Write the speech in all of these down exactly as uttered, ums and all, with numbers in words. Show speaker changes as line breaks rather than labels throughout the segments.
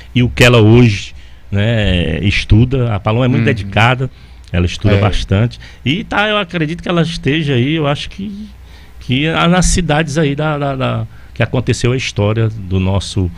e o que ela hoje, né, estuda. A Paloma é muito
Uhum.
dedicada, ela estuda
É.
bastante. E tá, eu acredito que ela esteja aí, eu acho que, que nas cidades aí da, da, da- que aconteceu a história do nosso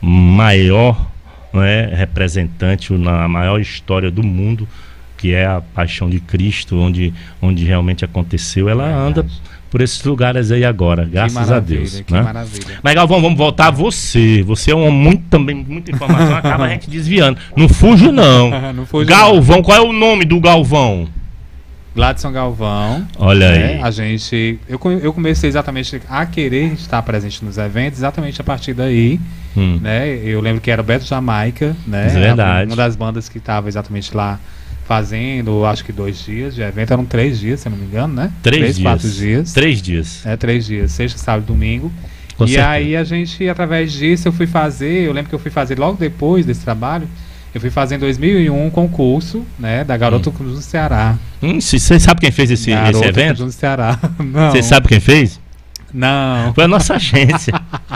maior, né, representante na maior história do mundo, que é a Paixão de Cristo, onde, onde realmente aconteceu. Ela anda por esses lugares aí agora, graças a
maravilha,
Deus.
que
Né?
maravilha.
Mas Galvão, vamos voltar a você. Você é um homem muito também, muita informação, acaba a gente desviando. Não fujo não.
Não fujo,
Galvão, qual é o nome do Galvão?
Gladson Galvão.
Olha
né,
aí.
A gente, eu, co- eu comecei exatamente a querer estar presente nos eventos, exatamente a partir daí,
Hum.
né? Eu lembro que era o Beto Jamaica, né?
Isso é verdade.
Uma das bandas que estava exatamente lá fazendo, acho que dois dias de evento, eram três dias, se eu não me engano, né?
Três, dias.
quatro dias.
Três dias.
É, três dias, sexta, sábado e domingo.
Com
e
certeza.
aí a gente, através disso, eu fui fazer, eu lembro que eu fui fazer logo depois desse trabalho, eu fui fazer em dois mil e um um concurso, né, da Garota Cruz do Ceará.
Hum, você sabe quem fez esse,
Garota
esse evento?
Cruz do Ceará. Não.
Você sabe quem fez?
Não.
Foi a nossa agência.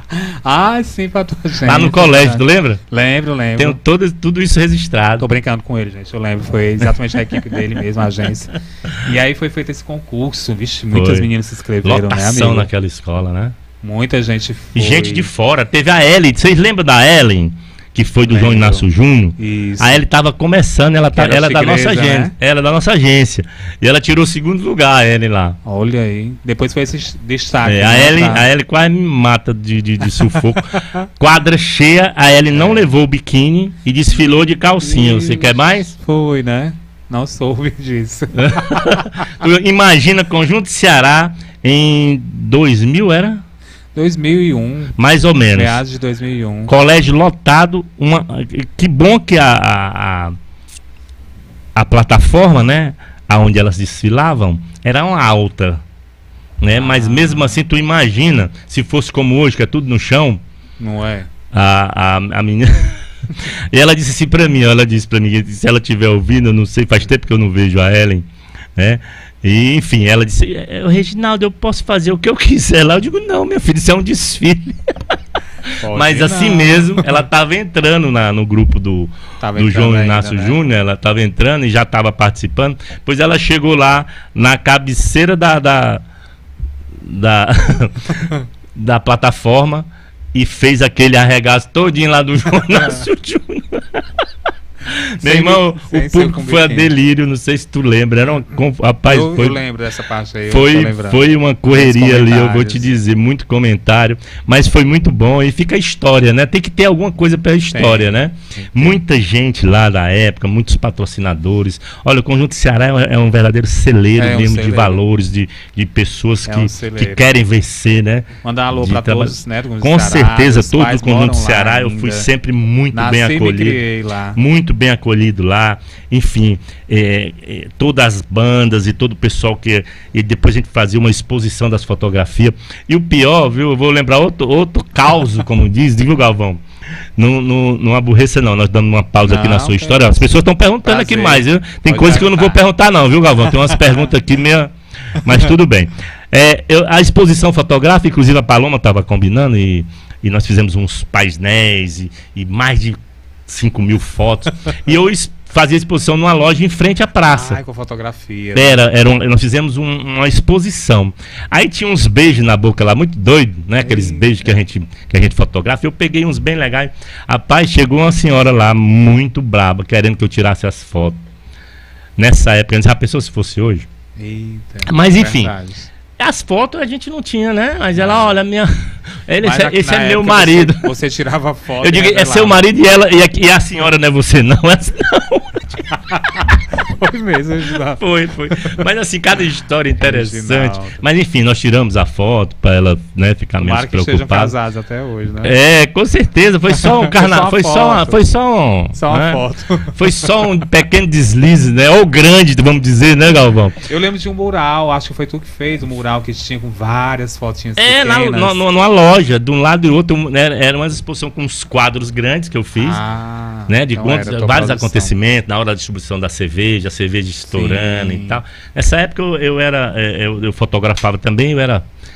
Ah, sim, pra tua gente.
Lá no colégio, tu lembra?
Lembro, lembro.
Tem todo, tudo isso registrado.
Tô brincando com ele, gente. Eu lembro, foi exatamente a equipe dele mesmo, a agência. E aí foi feito esse concurso. Vixe, muitas
Foi.
meninas se inscreveram, né,
Lotação
amigo?
naquela escola, né?
Muita gente foi.
E gente de fora. Teve a Ellen. Vocês lembram da Ellen? Que foi do
Lembro.
João Inácio Júnior?
Isso.
A Ellen tava começando, ela, tá,
era
ela é da nossa
tigresa,
agência.
né?
Ela é da nossa agência. E ela tirou o segundo lugar, a Ellen lá.
Olha aí. Depois foi esse destaque.
É, a,
né,
Ellen,
pra-
a Ellen quase me mata de, de, de sufoco. Quadra cheia, a Ellen não levou o biquíni e desfilou de calcinha. Você
Deus.
quer mais?
Foi, né? Não soube disso.
Tu imagina Conjunto Ceará em dois mil, era?
dois mil e um.
Mais ou menos.
Meados de dois mil e um.
Colégio lotado. Uma, que bom que a, a, a, a plataforma, né? Aonde elas desfilavam, era uma alta. Né?
Ah.
Mas mesmo assim, tu imagina, se fosse como hoje, que é tudo no chão,
Não é?
a, a, a menina. E ela disse assim pra mim, ela disse pra mim, que se ela estiver ouvindo, eu não sei, faz tempo que eu não vejo a Ellen, né? E, enfim, ela disse, "É, Reginaldo, eu posso fazer o que eu quiser lá." Eu digo, não, meu filho, isso é um desfile.
Pode
Mas assim
não.
mesmo, ela estava entrando na, no grupo do,
Tava
do
entrando
João
ainda,
Inácio
né?
Júnior, ela estava entrando e já estava participando. Pois ela chegou lá na cabeceira da, da, da, da plataforma e fez aquele arregaço todinho lá do João Inácio Júnior. Meu
Sem
irmão,
bi- sem
o
ser
público
com
foi a
biquíni.
delírio, não sei se tu lembra. Era uma, conf- rapaz,
eu,
foi,
eu lembro dessa parte aí. eu
foi,
tô lembrando.
foi uma correria ali, eu vou te
comentários.
dizer, muito comentário, mas foi muito bom e fica a história, né? Tem que ter alguma coisa pela história,
Tem,
né?
tem que ter.
Muita gente lá da época, muitos patrocinadores. Olha, o Conjunto Ceará é um, é um verdadeiro celeiro
É um
mesmo de
celeiro.
valores, de, de pessoas
É
que,
um
que
celeiro.
querem vencer, né?
Mandar um alô
de
pra
traba-
todos, né? do Conjunto
Com
Ceará,
certeza,
meus
todo o
pais
Conjunto
moram lá
Ceará eu fui
ainda.
sempre muito
Nasci
bem
e me
acolhido.
criei lá.
Muito bem acolhido lá, enfim, é, é, todas as bandas e todo o pessoal que. E depois a gente fazia uma exposição das fotografias. E o pior, viu? Eu vou lembrar outro, outro caos, como diz, viu, Galvão? Não, não, não aborreça, não. Nós damos uma pausa aqui
Não,
na sua
tem-
história. As pessoas estão perguntando
Prazer.
aqui mais, viu? Tem
Pode
coisa que eu não vou
perguntar.
perguntar, não, viu, Galvão? Tem umas perguntas aqui meio. Mas tudo bem. É, eu- a exposição fotográfica, inclusive a Paloma estava combinando e, e nós fizemos uns painéis e, e mais de cinco mil fotos. E eu es- fazia exposição numa loja em frente à praça.
Ai, com fotografia.
Era, era um- nós fizemos um- uma exposição. Aí tinha uns beijos na boca lá, muito doido, né? Aqueles
Eita.
beijos que a gente, que a gente fotografa. Eu peguei uns bem legais. Rapaz, chegou uma senhora lá, muito braba, querendo que eu tirasse as fotos. Nessa época, já pensou se fosse hoje?
Eita,
Mas, enfim.
verdade.
As fotos a gente não tinha, né? Mas ela, olha, minha. Ele,
Mas
esse,
na-
esse
na
é meu
época
marido.
Você, você tirava foto.
Eu digo,
e
é seu
revelava.
marido e ela. E a, e a senhora não é você, não. Essa não.
Foi mesmo, Reginaldo.
Foi, foi. Mas assim, cada história interessante.
Reginaldo.
Mas enfim, nós tiramos a foto para ela, né, ficar menos
Tomara que estejam
preocupada.
casados até hoje, né?
É, com certeza. Foi só um carnaval.
Foi
Foi
só
só
uma
uma,
foto.
foi só um.
Só uma
né?
foto.
Foi só um pequeno deslize, né? Ou grande, vamos dizer, né, Galvão?
Eu lembro de um mural, acho que foi tu que fez, um mural que tinha com várias fotinhas
É, na,
pequenas.
no- no- numa loja, de um lado e outro, né, era uma exposição com uns quadros grandes que eu fiz.
Ah,
Né, de
então
quantos-
era a tua
vários
produção.
acontecimentos na hora da distribuição da cerveja, a cerveja estourando
Sim.
e tal. Nessa época eu, eu era, eh, eu, eu fotografava também, eu era,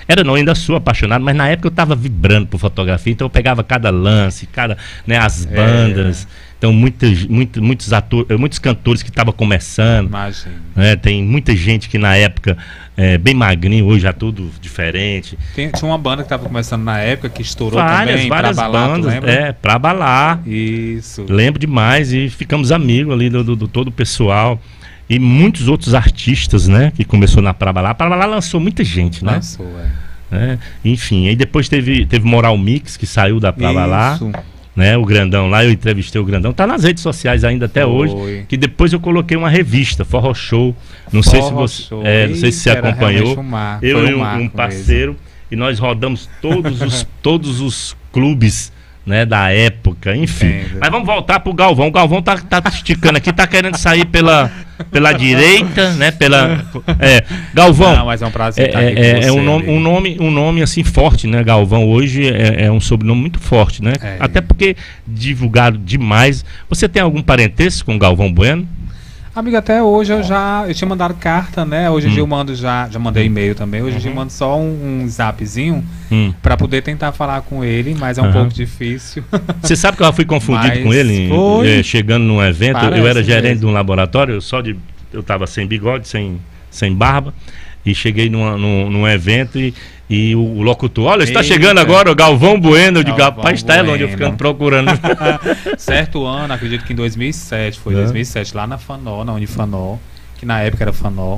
Era não, ainda sou apaixonado, mas na época eu estava vibrando por fotografia, então eu pegava cada lance, cada, né, as bandas. É. Então, muitos, muitos, muitos, atores, muitos cantores que estavam começando.
Imagina.
Né, tem muita gente que na época, é, bem magrinho, hoje já tudo diferente.
Tem, tinha uma banda que estava começando na época, que estourou
várias,
também,
várias
pra balar,
bandas, é, pra balar.
Isso.
Lembro demais e ficamos amigos ali do, do, do todo o pessoal. E muitos outros artistas, né, que começou na Pra Balar. Pra Balar lançou muita gente, né?
Lançou, é.
É, enfim, aí depois teve, teve Moral Mix, que saiu da Pra Balar.
Isso.
Né, o Grandão lá, eu entrevistei o Grandão, tá nas redes sociais ainda até
Foi.
hoje, que depois eu coloquei uma revista, Forró Show, não
Forró
sei se você,
Show.
é, não sei se você
Era
acompanhou,
um mar,
eu e um,
um
um parceiro, mesmo. E nós rodamos todos os, todos os clubes, né, da época, enfim. Entendo. Mas vamos voltar pro Galvão. O Galvão tá, tá esticando aqui, tá querendo sair pela, pela direita, né, pela... É, Galvão,
não, mas é um prazer estar
é,
aqui
é,
com você,
é um nome, um nome, um nome assim forte, né, Galvão, hoje é, é um sobrenome muito forte, né,
é.
Até porque divulgado demais. Você tem algum parentesco com o Galvão Bueno?
Amigo, até hoje eu já, eu tinha mandado carta, né, hoje em
hum.
dia eu mando já, já mandei e-mail também, hoje em uhum. dia eu mando só um, um zapzinho hum. para poder tentar falar com ele, mas é um uhum. pouco difícil.
Você sabe que eu fui confundido
mas
com ele, é, chegando num evento,
Parece
eu era gerente
mesmo.
de um laboratório, só de, eu tava sem bigode, sem, sem barba, e cheguei numa, num, num evento e, e o, o locutor, olha, está chegando agora o Galvão Bueno, eu digo, rapaz, está onde eu ficando procurando.
Certo ano, acredito que em dois mil e sete, foi é. dois mil e sete, lá na Fanol, na Unifanol, que na época era Fanol,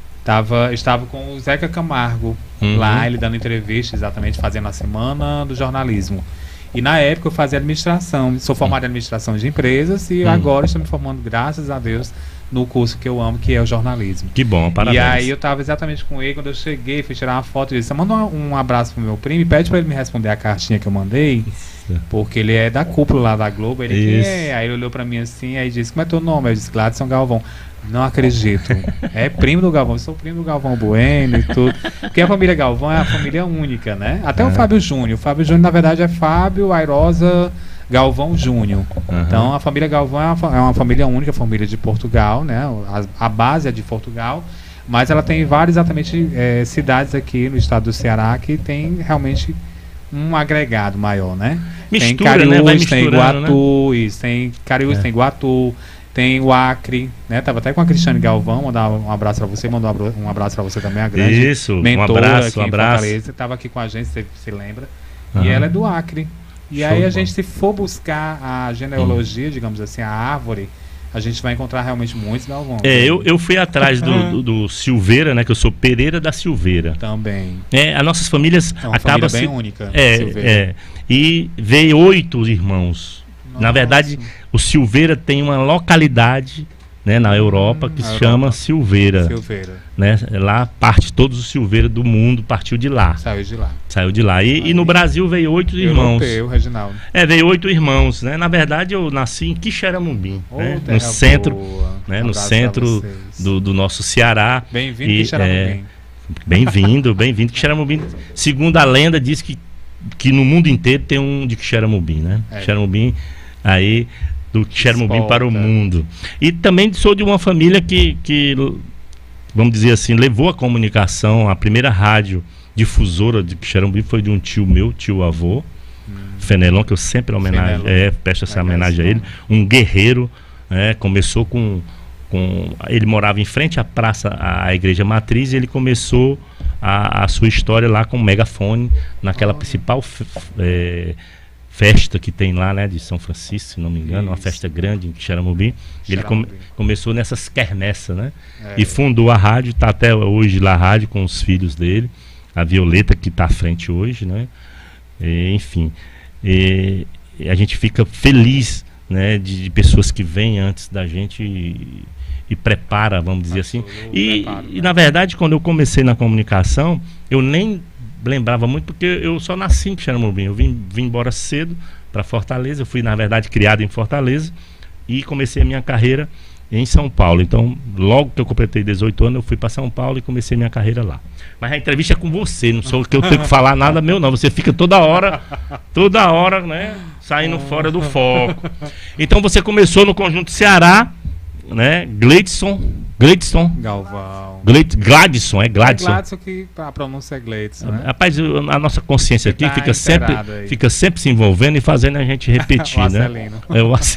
tava, estava com o Zeca Camargo, uhum. lá, ele dando entrevista, exatamente, fazendo a Semana do Jornalismo. E na época eu fazia administração, sou formado em administração de empresas e hum. agora estou me formando, graças a Deus, no curso que eu amo, que é o jornalismo.
Que bom, parabéns.
E aí eu estava exatamente com ele, quando eu cheguei, fui tirar uma foto e disse, manda um, um abraço pro meu primo e pede para ele me responder a cartinha que eu mandei, Isso. porque ele é da cúpula lá da Globo, ele que é. Aí ele olhou para mim assim, aí disse, como é teu nome? Eu disse, Gladson Galvão. Não acredito. É primo do Galvão, eu sou primo do Galvão Bueno e tudo. Porque a família Galvão é a família única, né? Até é. o Fábio Júnior. O Fábio Júnior, na verdade, é Fábio Airosa Galvão Júnior. Uhum. Então, a família Galvão é uma, é uma família única, família de Portugal, né? A, a base é de Portugal, mas ela tem várias, exatamente, é, cidades aqui no estado do Ceará que tem realmente um agregado maior, né?
Mistura,
tem Cariús,
né?
tem Iguatu, né? isso, tem Cariús, é. tem Iguatu, tem o Acre, né? Tava até com a Cristiane Galvão, mandar um abraço para você, mandou um abraço para você também, a grande
Isso,
mentora
um abraço,
aqui
um
em
abraço.
Fortaleza, tava aqui com a gente, você se lembra?
Uhum.
E ela é do Acre. E
Show
aí a
bom.
gente, se for buscar a genealogia, uhum. digamos assim, a árvore, a gente vai encontrar realmente muitos Galvão.
É, eu, eu fui atrás do, do, do Silveira, né? Que eu sou Pereira da Silveira.
Também.
É, as nossas famílias
é uma
acabam
família
se...
bem única.
É,
Silveira.
é. E veio oito irmãos. Nossa. Na verdade, o Silveira tem uma localidade, né, na Europa, hum, que se chama Europa. Silveira.
Silveira.
Né? Lá parte todos os Silveira do mundo, partiu de lá.
Saiu de lá.
Saiu de lá. E, e no Brasil veio oito irmãos.
Europeu, Reginaldo.
É, veio oito irmãos, né? Na verdade, eu nasci em Quixeramobim, oh, né? No centro, né? Um no centro do, do nosso Ceará.
Bem-vindo, Quixeramobim.
É, bem-vindo, bem-vindo. Quixeramobim, segundo a lenda, diz que, que no mundo inteiro tem um de Quixeramobim, né? É. Quixeramobim, aí... do Quixeramobim para o mundo. E também sou de uma família que, que, vamos dizer assim, levou a comunicação, a primeira rádio difusora de Quixeramobim foi de um tio meu, tio avô, hum. Fenelon, que eu sempre homenagem, é, presto essa é homenagem a ele, um guerreiro, é, começou com, com... ele morava em frente à praça, à igreja matriz, e ele começou a, a sua história lá com o megafone, naquela oh. principal... É, festa que tem lá, né, de São Francisco, se não me engano, Isso. uma festa grande em Quixeramobim. Ele come, começou nessas quermessas, né? É. E fundou a rádio, está até hoje lá a rádio com os filhos dele, a Violeta que está à frente hoje, né? E, enfim, e, e a gente fica feliz, né, de, de pessoas que vêm antes da gente e, e prepara, vamos dizer assim. E, preparo, e né? na verdade, quando eu comecei na comunicação, eu nem lembrava muito, porque eu só nasci em Quixeramobim. Eu vim, vim embora cedo para Fortaleza. Eu fui, na verdade, criado em Fortaleza e comecei a minha carreira em São Paulo. Então, logo que eu completei dezoito anos, eu fui para São Paulo e comecei minha carreira lá. Mas a entrevista é com você, não sou que eu tenho que falar nada meu, não. Você fica toda hora, toda hora, né, saindo fora do foco. Então, você começou no Conjunto Ceará, né, Gleidson, Gleidson
Galvão.
Gladson, é Gladson. É
Gladson que a pronúncia é Gladson, né?
Rapaz, a nossa consciência aqui
tá
fica sempre, fica sempre se envolvendo e fazendo a gente repetir,
o
né?
Acelino.
É o